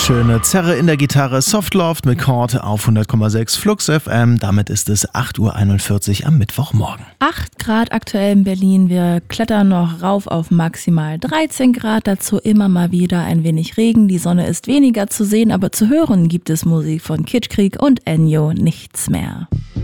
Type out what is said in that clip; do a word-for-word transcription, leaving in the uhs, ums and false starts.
Schöne Zerre in der Gitarre, Softloft mit Chord auf hundert Komma sechs Flux F M. Damit ist es acht Uhr einundvierzig am Mittwochmorgen. acht Grad aktuell in Berlin. Wir klettern noch rauf auf maximal dreizehn Grad. Dazu immer mal wieder ein wenig Regen. Die Sonne ist weniger zu sehen, aber zu hören gibt es Musik von Kitschkrieg und Ennio, Nichts mehr.